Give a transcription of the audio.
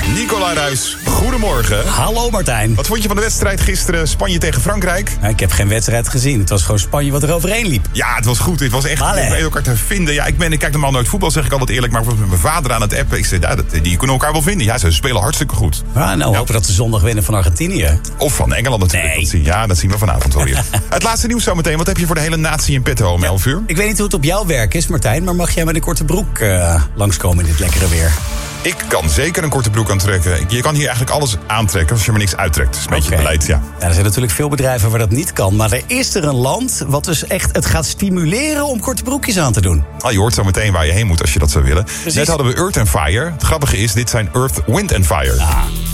Nicolai Ruijs, goedemorgen. Hallo Martijn. Wat vond je van de wedstrijd gisteren Spanje tegen Frankrijk? Ja, ik heb geen wedstrijd gezien. Het was gewoon Spanje wat er overheen liep. Ja, het was goed. Het was echt met elkaar te vinden. Ja, ik kijk normaal nooit voetbal, zeg ik altijd eerlijk. Maar ik was met mijn vader aan het appen. Ik zei, die kunnen elkaar wel vinden. Ja, ze spelen hartstikke goed. Hopen dat ze zondag winnen van Argentinië. Of van Engeland natuurlijk. Nee. Dat zien we vanavond wel weer. Het laatste nieuws zometeen. Wat heb je voor de hele natie in petto om 11 uur? Ik weet niet hoe het op jouw werk is, Martijn. Maar mag jij met een korte broek langskomen in dit lekkere weer? Ik kan zeker een korte broek aantrekken. Je kan hier eigenlijk alles aantrekken als je maar niks uittrekt. Dat is een beetje het beleid, ja. Er zijn natuurlijk veel bedrijven waar dat niet kan. Maar er is een land wat dus echt het gaat stimuleren om korte broekjes aan te doen. Je hoort zo meteen waar je heen moet als je dat zou willen. Precies. Net hadden we Earth and Fire. Het grappige is, dit zijn Earth, Wind and Fire.